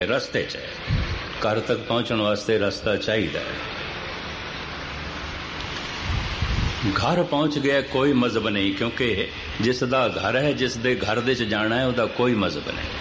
रस्ते च घर तक पहुंचने वास्ते रस्ता चाहिए। घर पहुंच गया कोई मजहब नहीं, क्योंकि जिसदा घर है, जिस दे घर दे च जाना है, उसदा कोई मजहब नहीं।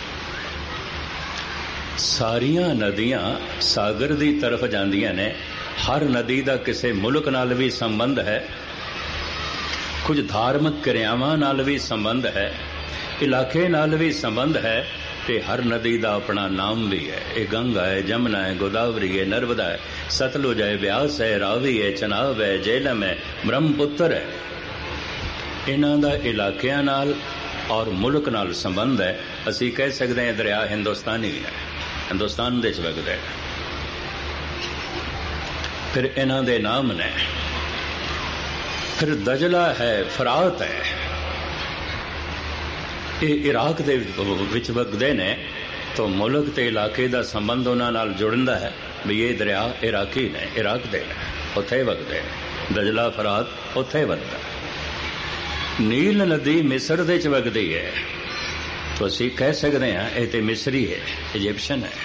सारियां नदियां सागर दी तरफ जांदियां ने। हर नदी दा किसी मुल्क नाल भी संबंध है, कुछ धार्मिक क्रियावां नाल भी संबंध है, इलाके नाल भी संबंध है, ते हर नदी का अपना नाम भी है। ये गंगा है, जमुना है, गोदावरी है, नर्मदा है, सतलुज है, ब्यास है, रावी है, चनाब है, झेलम है, ब्रह्मपुत्र है। इन्हां दा इलाकियां नाल और मुल्क नाल संबंध है। असी कह सकते हैं दरिया हिंदुस्तानी है, हिंदुस्तान दे च वगदा है। फिर इन्हां दे नाम ने। फिर दजला है, फरात है, ये इराक दे विच वगदे ने, तो मुल्क ते इलाके दा संबंध उन्हां नाल जुड़दा है भी ये दरिया इराकी ने, इराक दे ने, उत्थे वगदे ने। दजला फरात उत्थे वगदा। नील नदी मिस्र दे च वगदी है, तो असीं कह सकते हैं ये ते मिस्री है, इजिप्शियन है,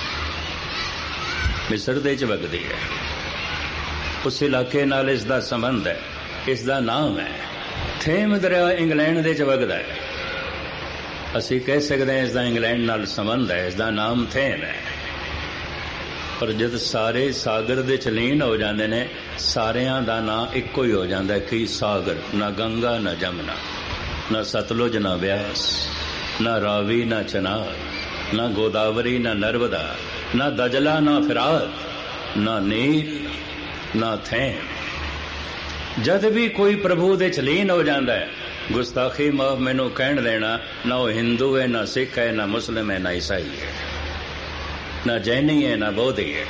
मिस्र दे च वगदी है। उस इलाके नाल इसदा संबंध है, इसदा नाम है। थेम दरिया इंग्लैंड दे च वगदा है, असी कह सकते हैं इसका इंग्लैंड नाल संबंध है, इसका नाम थेम है। पर जब सारे सागर दे च लीन हो जाते हैं, सारियां दा नाम इक्को ही हो जाता है कि सागर। ना गंगा, ना जमुना, ना सतलुज, ना ब्यास, ना रावी, ना चनाब, ना गोदावरी, ना नर्मदा, ना दजला, ना फिरात, ना नील, ना थेम। जद भी कोई प्रभु दे च लीन हो जाता है, गुस्ताखी माफ मैनू कहन देना, ना वो हिंदू है, ना सिख है, ना मुस्लिम है, ना ईसाई है, ना जैनी है, ना बौद्धि है,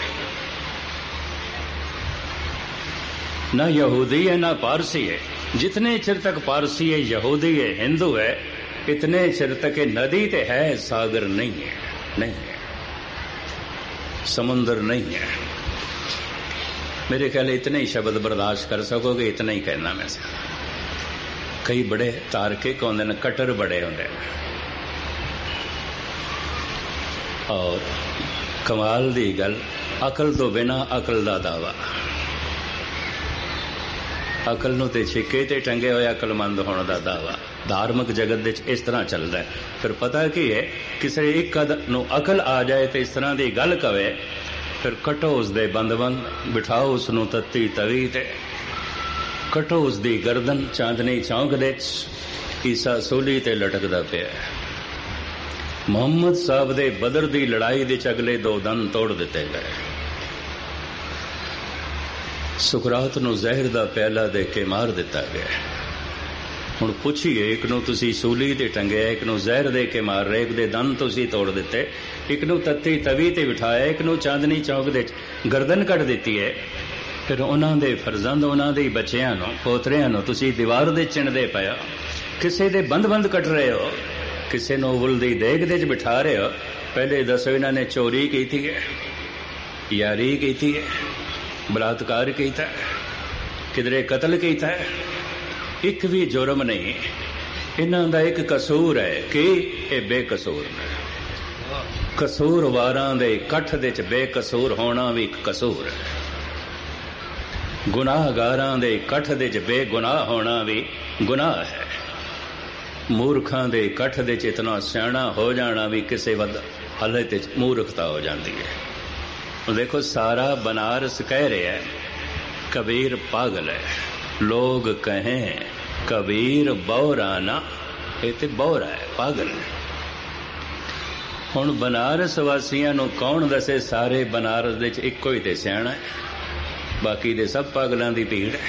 ना यहूदी है, ना पारसी है। जितने चिर तक पारसी है, यहूदी है, हिंदू है, इतने चिर तक नदी ते है, सागर नहीं है, नहीं है, समुंदर नहीं है। मेरे ख्याल इतने ही शब्द बर्दाश्त कर सकोगे, इतना ही कहना मैं से। कई बड़े तार्किक होंदे ने, कट्टर बड़े होंदे ने, और कमाल दी गल, अकल तो बिना अकल दा दावा। अकल नूं ते छिके ते टंगे होए अकलमंद होने दा दावा धार्मिक जगत दे इस तरह चलता है। फिर पता की है, किसी एक नूं अकल आ जाए तो इस तरह की गल कवे, फिर कटो उसदे बंद बिठाओ उसनूं तत्ती तवी ते, कटो उसकी गर्दन चांदनी चौंक दे, ईसा सूली ते लटकदा पिया। मुहम्मद साहब दे बदर दी लड़ाई दे अगले 2 दंद तोड़ दिते गए। सुकरात नूं जहर दा प्याला दे के मार दिता गया। हुण पुछिए, एक नूं तुसीं सूली ते टंगिया, एक नूं जहर दे के मार रहे, एक दे दंद तुसीं तोड़ दिते, एक नूं तत्ती तवी ते बिठाया, एक नूं चांदनी चौक दे गर्दन कट दिती है। फिर उन्हां दे फरजंद, उन्हां दे बच्चियां नूं, पोतरियां नूं तुसीं दीवार दे चिणदे पिया, किसे दे बंद कट रहे हो, किसे नूं उबल दी देग दे बिठा रहे हो। पहले दसो इन्हां ने चोरी की है, यारी की है, बलात्कार किया, किधरे कतल किया है, एक भी जुर्म नहीं। इन्हां दा एक कसूर है कि ये बेकसूर ने। कसूरवारां दे कठ दे च बेकसूर होना भी एक कसूर है। गुनाहगारां दे कठ दे च बेगुनाह होना भी गुनाह है। मूर्खां दे कठ दे च इतना सियाणा हो जाना भी किसी हालत मूर्खता हो जाती है। देखो, सारा बनारस कह रहे हैं कबीर पागल है, लोग कहें कबीर बौराना, ये तो बौरा है, पागल है। हुण बनारस वासियां नूं कौन दसे, सारे बनारस दे च इक्को ही ते सियाणा है, बाकी दे सब पागलों की भीड़ है।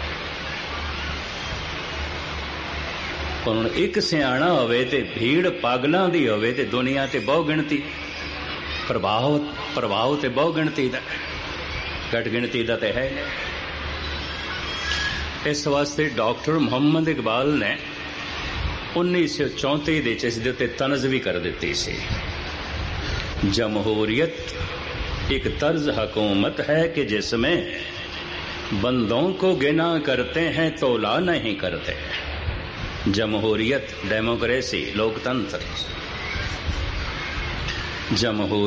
हुण एक सियाणा होवे ते भीड़ पागलों की होवे ते दुनिया ते बहु गिणती, प्रभाव ते बहु गिणती दा, घट गिणती दा ते है नहीं। इस वास्ते डॉक्टर मुहम्मद इकबाल ने 1934 दे इस दे उत्ते तनज भी कर दी सी। जमहूरियत एक तर्ज हुकूमत है कि जिसमें बंदों को गिना करते हैं तोला नहीं करते। जमहूरियत, डेमोक्रेसी, लोकतंत्र ਜਮਹੂਰੀ